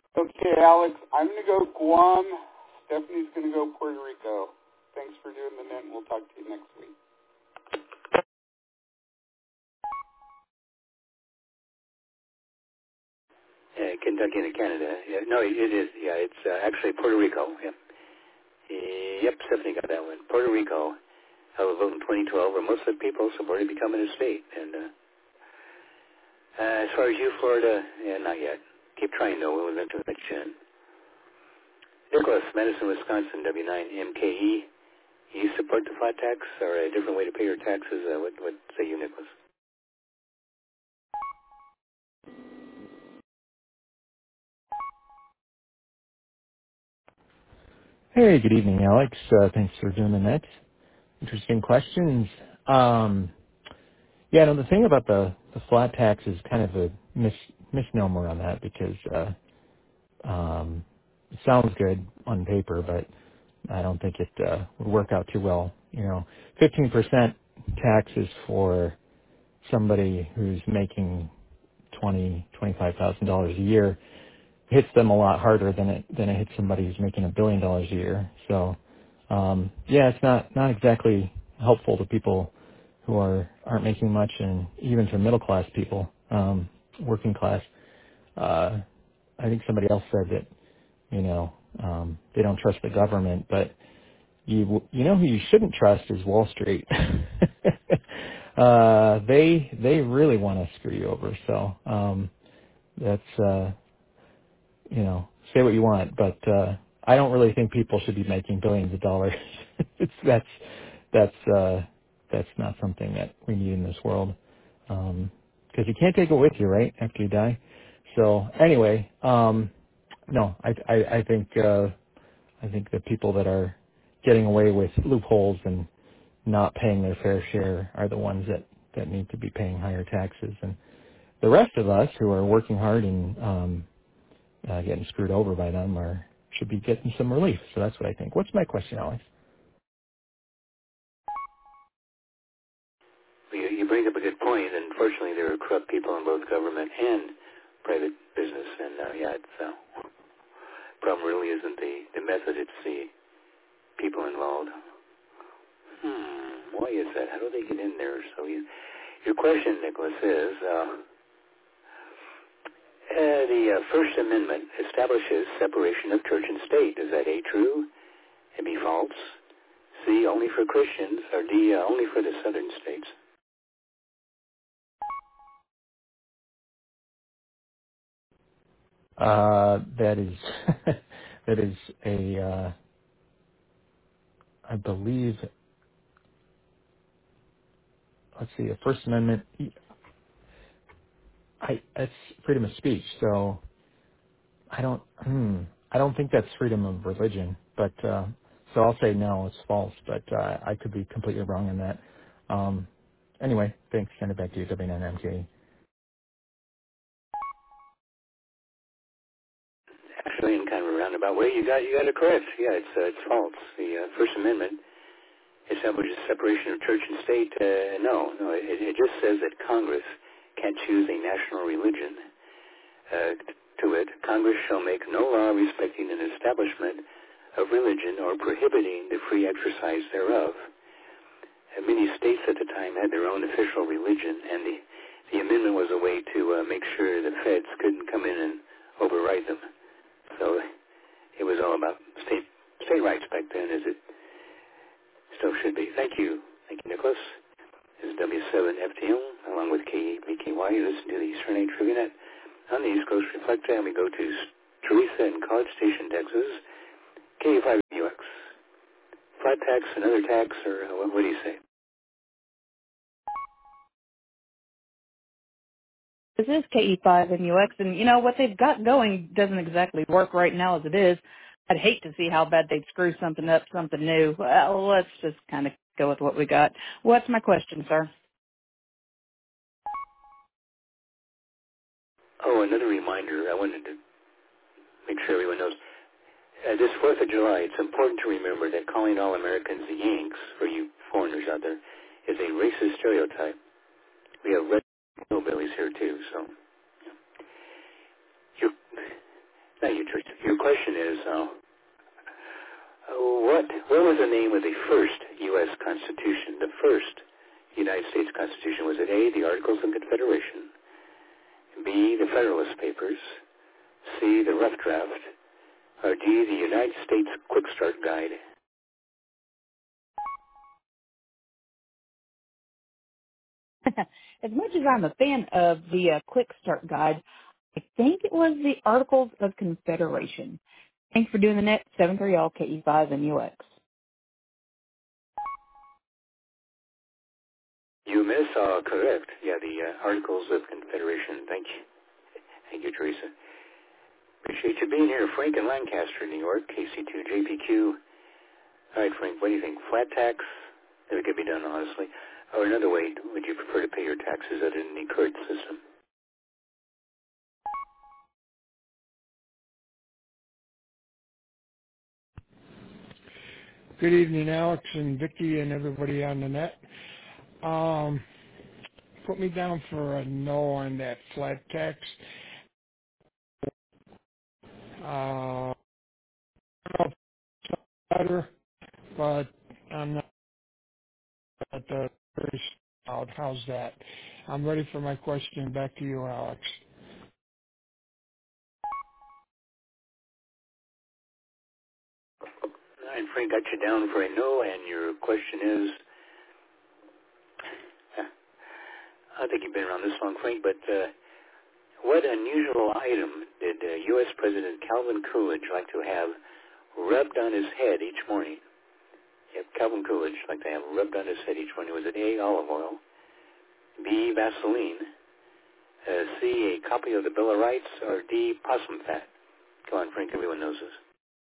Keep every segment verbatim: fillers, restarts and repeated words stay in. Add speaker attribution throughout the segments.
Speaker 1: Okay, Alex, I'm going to go Guam. Stephanie's going to go Puerto Rico. Thanks for doing the net. We'll talk to you next week.
Speaker 2: Uh, Kentucky and Canada. Yeah, no, it is. Yeah, it's uh, actually Puerto Rico. Yep. Yep, Stephanie got that one. Puerto Rico held a vote in twenty twelve where most of the people supported becoming a state. And uh, uh, as far as you, Florida, yeah, not yet. Keep trying, though. We'll eventually get you in. Nicholas, Madison, Wisconsin, W nine M K E. You support the flat tax or a different way to pay your taxes? Uh, what, what say you, Nicholas?
Speaker 3: Hey, good evening, Alex. Uh, thanks for doing the net. Interesting questions. Um, yeah, no, the thing about the, the flat tax is kind of a mis- misnomer on that because uh, um, it sounds good on paper, but I don't think it uh, would work out too well. You know, fifteen percent taxes for somebody who's making twenty, twenty-five thousand dollars a year hits them a lot harder than it than it hits somebody who's making a billion dollars a year. So um, yeah, it's not not exactly helpful to people who are aren't making much, and even to middle class people, um, working class. Uh, I think somebody else said that you know um, they don't trust the government, but you you know who you shouldn't trust is Wall Street. uh, they they really want to screw you over. So um, that's uh, you know, say what you want, but uh, I don't really think people should be making billions of dollars. it's that's that's uh, that's not something that we need in this world because you can't take it with you, right, after you die. So anyway, um, no, I, I I think uh, I think the people that are getting away with loopholes and not paying their fair share are the ones that that need to be paying higher taxes, and the rest of us who are working hard and um, uh, getting screwed over by them or should be getting some relief. So that's what I think. What's my question, Alex?
Speaker 2: Well, you, you bring up a good point. Unfortunately, there are corrupt people in both government and private business. And, uh, yeah, it's uh, problem really isn't the, the method. It's the people involved. Hmm, why is that? How do they get in there? So you, your question, Nicholas, is uh, uh, the uh, First Amendment establishes separation of church and state. Is that A, true? And B, false? C, only for Christians? Or D, uh, only for the southern states?
Speaker 3: Uh, that is that is a uh, I believe. Let's see, a First Amendment. I that's freedom of speech. So I don't. Hmm, I don't think that's freedom of religion. But uh, so I'll say no, it's false. But uh, I could be completely wrong in that. Um, anyway, thanks. Send it back to you, W nine M K.
Speaker 2: Actually, in kind of a roundabout way, you got you got it correct. Yeah, it's uh, it's false. The uh, First Amendment establishes separation of church and state. Uh, no, no, it, it just says that Congress can't choose a national religion. Uh, to it, Congress shall make no law respecting an establishment of religion or prohibiting the free exercise thereof. And many states at the time had their own official religion, and the the amendment was a way to uh, make sure the feds couldn't come in and override them. So it was all about state state rights back then, as it still should be. Thank you. Thank you, Nicholas. This is W seven F T M, along with K eight B K Y. You listen to the Eastern Age Trivia Net on the East Coast Reflector, and we go to Teresa in College Station, Texas, K five U X. Flat tax, another tax, or uh, what, what do you say?
Speaker 4: This is K E five M U X, and you know what they've got going doesn't exactly work right now as it is. I'd hate to see how bad they'd screw something up, something new. Well, let's just kind of go with what we got. What's my question, sir?
Speaker 2: Oh, another reminder. I wanted to make sure everyone knows. Uh, this fourth of July, it's important to remember that calling all Americans the Yanks, for you foreigners out there, is a racist stereotype. We have red hillbillies here, too, so. You're, Thank you, Teresa. Your question is, uh, what what was the name of the first U S Constitution? The first United States Constitution, was it A, the Articles of Confederation, B, the Federalist Papers, C, the Rough Draft, or D, the United States Quick Start Guide?
Speaker 4: As much as I'm a fan of the uh, Quick Start Guide, I think it was the Articles of Confederation. Thanks for doing the net, seven three L K E five N U X.
Speaker 2: You miss are correct. Yeah, the uh, Articles of Confederation. Thank you. Thank you, Teresa. Appreciate you being here. Frank in Lancaster, New York, K C two J P Q. All right, Frank, what do you think? Flat tax? It could be done, honestly. Or another way, would you prefer to pay your taxes other than the current system?
Speaker 5: Good evening, Alex and Vicki and everybody on the net. Um, put me down for a no on that flat tax. Uh, I don't know if it's better, but I'm not at the very out. How's that? I'm ready for my question. Back to you, Alex.
Speaker 2: All right, Frank, got you down for a no, and your question is, I think you've been around this long, Frank, but uh, what unusual item did uh, U S President Calvin Coolidge like to have rubbed on his head each morning? Yep, Calvin Coolidge liked to have rubbed on his head each morning. Was it A, olive oil, B, Vaseline, uh, C, a copy of the Bill of Rights, or D, possum fat? Come on, Frank, everyone knows this.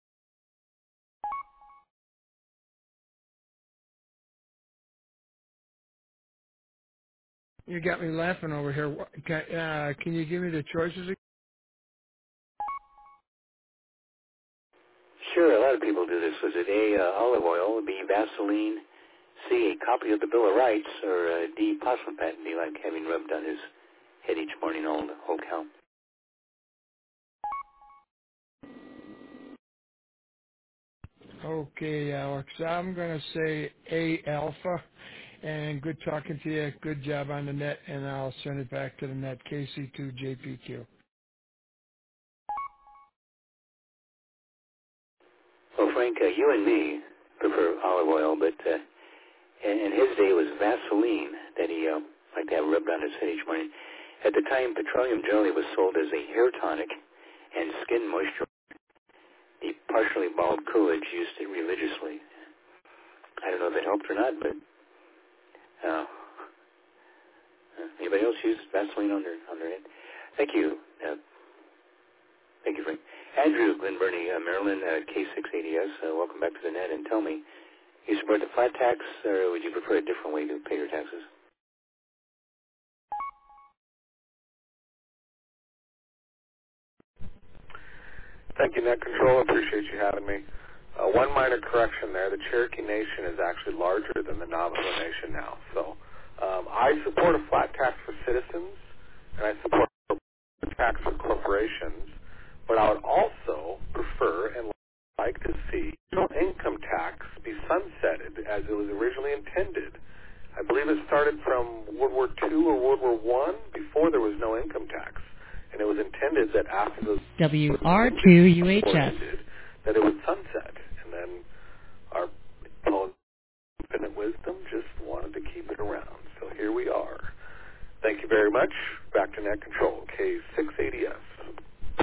Speaker 5: You got me laughing over here. What- Can, uh, can you give me the choices again?
Speaker 2: Sure, a lot of people do this. Was it A, uh, olive oil, B, Vaseline, C, a copy of the Bill of Rights, or uh, D, possum fat? Do you like having rubbed on his head each morning, old whole cow?
Speaker 5: Okay, Alex. I'm going to say A, alpha. And good talking to you. Good job on the net. And I'll send it back to the net, K C two J P Q.
Speaker 2: Well, Frank, uh, you and me prefer olive oil, but uh, in, in his day it was Vaseline that he uh, liked to have rubbed on his head each morning. At the time, petroleum jelly was sold as a hair tonic and skin moisture. The partially bald Coolidge used it religiously. I don't know if it helped or not, but uh, anybody else use Vaseline on their on their head? Thank you. Uh, thank you, Frank. Andrew, Glen Burnie, uh, Maryland, uh, K six eighty S. Uh, welcome back to the net, and tell me, you support the flat tax, or would you prefer a different way to pay your taxes?
Speaker 6: Thank you, Net Control. Appreciate you having me. Uh, one minor correction there. The Cherokee Nation is actually larger than the Navajo Nation now. So um, I support a flat tax for citizens, and I support a tax for corporations. But I would also prefer and like to see no income tax be sunsetted as it was originally intended. I believe it started from World War Two or World War One, before there was no income tax. And it was intended that after the
Speaker 7: W R two U H S
Speaker 6: ended, that it would sunset. And then our own infinite wisdom just wanted to keep it around. So here we are. Thank you very much. Back to Net Control, K six eighty S.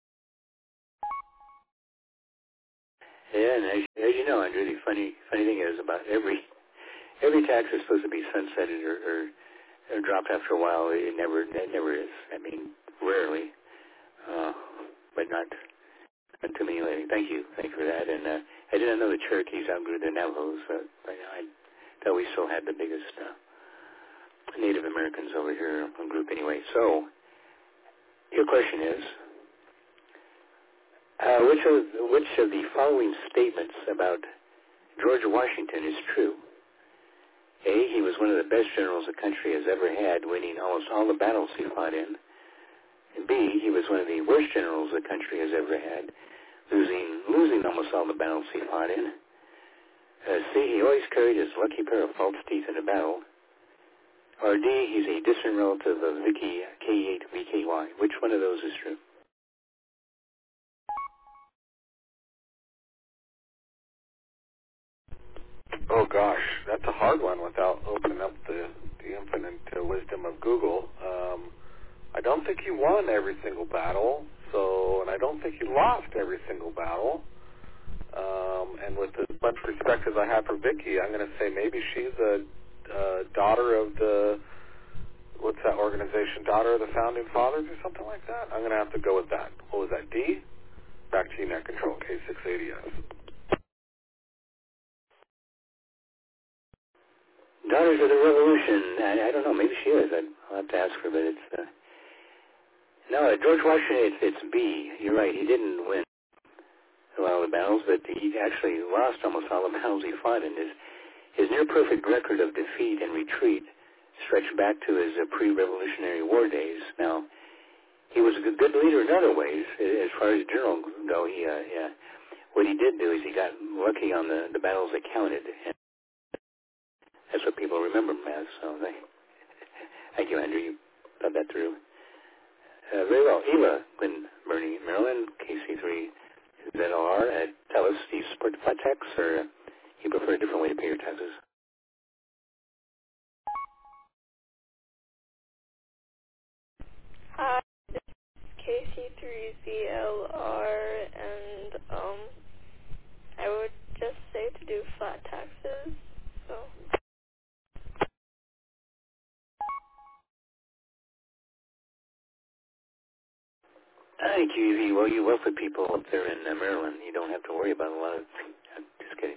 Speaker 2: Yeah, and as, as you know, Andrew, the funny funny thing is about every every tax is supposed to be sunsetted or, or, or dropped after a while. It never it never is. I mean, rarely, uh, but not, not too many lately. Thank you, thank you for that. And uh, I didn't know the Cherokees outgrew the Navajos, uh, but I thought we still had the biggest uh, Native Americans over here in group anyway. So your question is, uh, which of which of the following statements about George Washington is true? A, he was one of the best generals the country has ever had, winning almost all the battles he fought in. And B, he was one of the worst generals the country has ever had, losing losing almost all the battles he fought in. Uh, C, he always carried his lucky pair of false teeth in a battle. Or D, he's a distant relative of Vicky K eight V K Y. Which one of those is true?
Speaker 6: Oh gosh, that's a hard one without opening up the, the infinite uh, wisdom of Google. Um, I don't think he won every single battle, so, and I don't think he lost every single battle. Um, and with as much respect as I have for Vicky, I'm going to say maybe she's a uh, daughter of the, what's that organization, daughter of the Founding Fathers or something like that? I'm going to have to go with that. What was that, D? Back to you, Net Control, K six eighty S.
Speaker 2: Daughters of the Revolution. I, I don't know. Maybe she is. I'd, I'll have to ask her, but it's... Uh, no, uh, George Washington, it's, it's B. You're right. He didn't win a lot of the battles, but he actually lost almost all the battles he fought in. His, his near-perfect record of defeat and retreat stretched back to his uh, pre-Revolutionary War days. Now, he was a good, good leader in other ways. As far as generals go, he, uh, yeah, what he did do is he got lucky on the, the battles that counted, and that's what people remember him as. So, they, thank you, Andrew. You thought that through. Uh, very well. Eva, Glen Burnie, Maryland, K C three Z L R. Uh, tell us, do you support the flat tax, or you prefer a different way to pay your taxes?
Speaker 8: Hi, this is K C three Z L R, and um, I would just say to do flat taxes. So.
Speaker 2: Thank you, Evie. Well, you work with people up there in uh, Maryland. You don't have to worry about a lot of... I'm just kidding.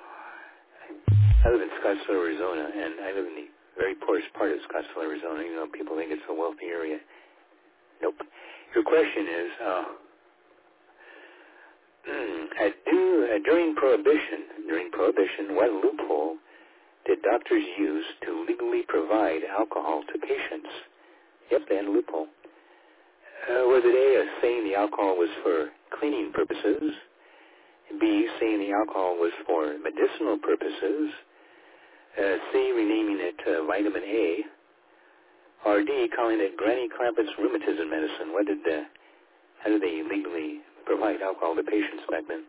Speaker 2: I live in Scottsdale, Arizona, and I live in the very poorest part of Scottsdale, Arizona. You know, people think it's a wealthy area. Nope. Your question is, uh, at do, uh, during Prohibition, during Prohibition, what loophole did doctors use to legally provide alcohol to patients? Yep, they had a loophole. Uh, was it A, uh, saying the alcohol was for cleaning purposes, B, saying the alcohol was for medicinal purposes, uh, C, renaming it uh, vitamin A, or D, calling it Granny Clampett's rheumatism medicine? What did the, how did they legally provide alcohol to patients back then?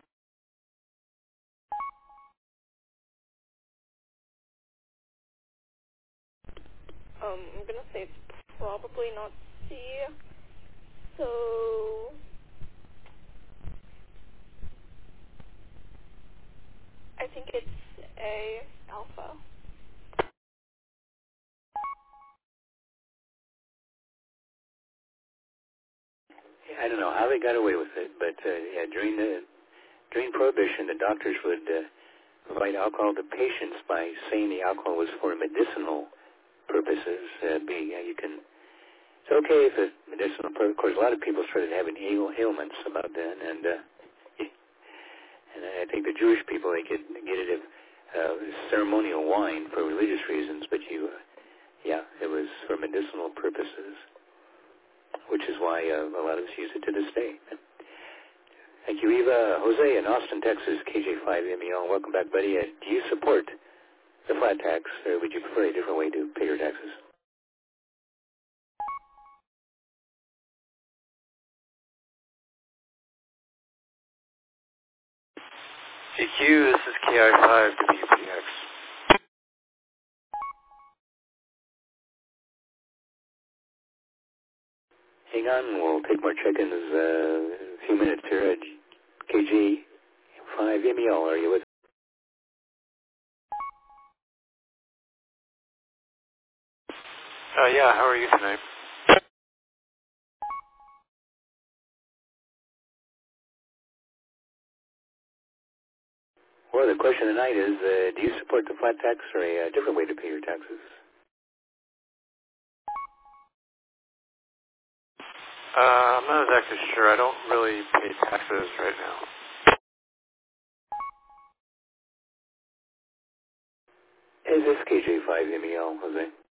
Speaker 8: Um, I'm gonna say it's probably not C. So I think it's A, alpha.
Speaker 2: I don't know how they got away with it, but uh, yeah, during the during Prohibition, the doctors would uh, provide alcohol to patients by saying the alcohol was for medicinal purposes. Uh, B, yeah, you can. It's okay if it's medicinal purpose. Of course, a lot of people started having ail- ailments about then, and uh, and I think the Jewish people, they could get it as uh, ceremonial wine for religious reasons, but you, uh, yeah, it was for medicinal purposes, which is why uh, a lot of us use it to this day. Thank you, Eva. Jose in Austin, Texas, K J five M E L. Welcome back, buddy. Uh, do you support the flat tax, or would you prefer a different way to pay your taxes?
Speaker 9: G Q, this is K I five W P X.
Speaker 2: Hang on, we'll take more check-ins uh, in a few minutes here. Uh, K J five M E L, are you with?
Speaker 9: Uh, yeah, how are you tonight?
Speaker 2: Well, the question tonight is, uh, do you support the flat tax or a uh, different way to pay your taxes?
Speaker 9: Uh, I'm not exactly sure. I don't really pay taxes right now.
Speaker 2: Is this K J five M E L, Jose?